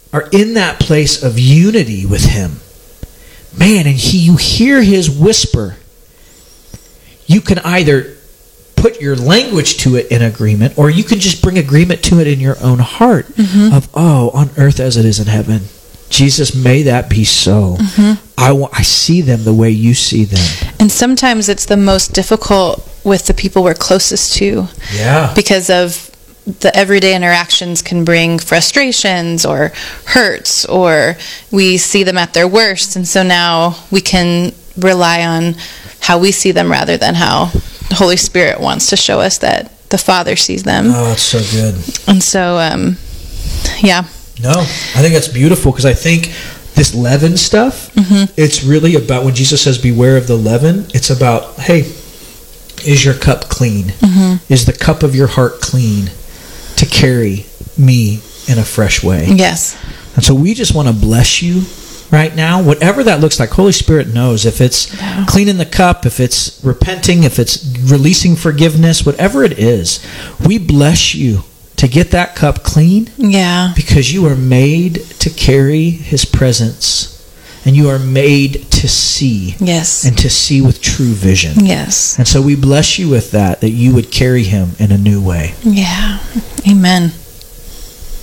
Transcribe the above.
are in that place of unity with him, man, and you hear his whisper, you can either put your language to it in agreement, or you can just bring agreement to it in your own heart of, on earth as it is in heaven. Jesus, may that be so. I see them the way you see them. And sometimes it's the most difficult with the people we're closest to. Yeah. Because of the everyday interactions can bring frustrations or hurts, or we see them at their worst. And so now we can rely on how we see them rather than how the Holy Spirit wants to show us that the Father sees them. Oh, it's so good. And so, yeah. No, I think that's beautiful, because I think this leaven stuff, it's really about, when Jesus says beware of the leaven, it's about, hey, is your cup clean? Is the cup of your heart clean to carry me in a fresh way? Yes. And so we just want to bless you right now, whatever that looks like. Holy Spirit knows if it's cleaning the cup, if it's repenting, if it's releasing forgiveness, whatever it is, we bless you to get that cup clean. Yeah. Because you are made to carry his presence, and you are made to see. Yes. And to see with true vision. Yes. And so we bless you with that you would carry him in a new way. Yeah. Amen.